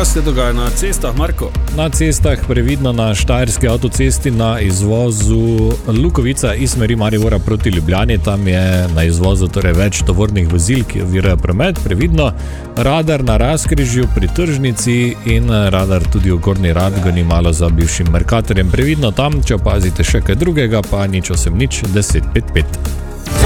Kaj se dogaja na cestah, Marko? Na cestah previdno na Štajerski avtocesti na izvozu Lukovica iz smeri Maribora proti Ljubljani. Tam je na izvozu torej več tovornih vozil, ki ovirajo promet. Previdno radar na razkrižju pri tržnici in radar tudi v Gornji Radgoni malo za bivšim Mercatorjem. Previdno tam, če opazite še kaj drugega, pa nič 8 nič 10 5 5.